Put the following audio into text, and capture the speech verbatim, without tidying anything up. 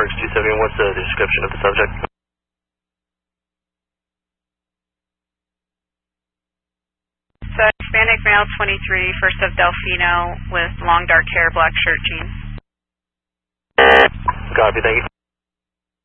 Parks two seventy-one, what's the description of the subject? So Hispanic male, twenty-three, first of Delfino, with long dark hair, black shirt, jeans. Copy, thank you.